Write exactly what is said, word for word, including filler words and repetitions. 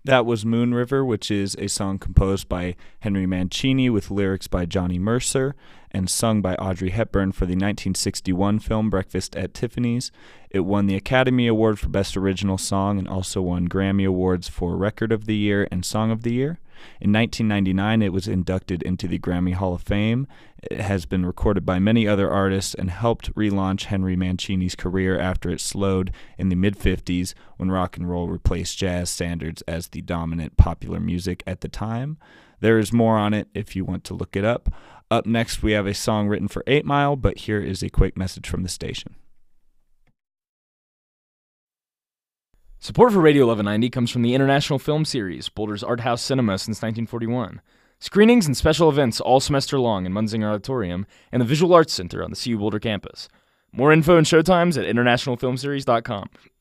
That was Moon River, which is a song composed by Henry Mancini with lyrics by Johnny Mercer and sung by Audrey Hepburn for the nineteen sixty-one film Breakfast at Tiffany's. It won the Academy Award for Best Original Song and also won Grammy Awards for Record of the Year and Song of the Year. In nineteen ninety-nine, it was inducted into the Grammy Hall of Fame. It has been recorded by many other artists and helped relaunch Henry Mancini's career after it slowed in the mid-fifties when rock and roll replaced jazz standards as the dominant popular music at the time. There is more on it if you want to look it up. Up next, we have a song written for eight mile, but here is a quick message from the station. Support for Radio eleven ninety comes from the International Film Series, Boulder's art house cinema since nineteen forty-one. Screenings and special events all semester long in Munzinger Auditorium and the Visual Arts Center on the C U Boulder campus. More info and showtimes at international film series dot com.